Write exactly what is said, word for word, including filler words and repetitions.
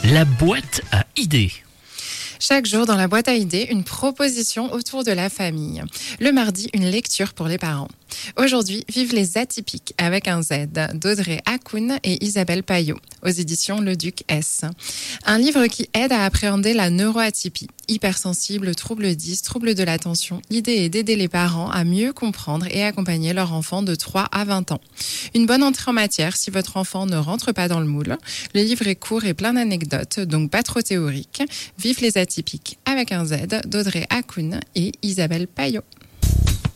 La boîte à idées. Chaque jour dans la boîte à idées, une proposition autour de la famille. Le mardi, une lecture pour les parents. Aujourd'hui, Vive les atypiques avec un Z d'Audrey Hakoun et Isabelle Payot aux éditions Le Duc S. Un livre qui aide à appréhender la neuroatypie. Hypersensible, trouble dix, trouble de l'attention. L'idée est d'aider les parents à mieux comprendre et accompagner leur enfant de trois à vingt ans. Une bonne entrée en matière si votre enfant ne rentre pas dans le moule. Le livre est court et plein d'anecdotes, donc pas trop théorique. Vive les atypiques avec un Z d'Audrey Hakoun et Isabelle Payot.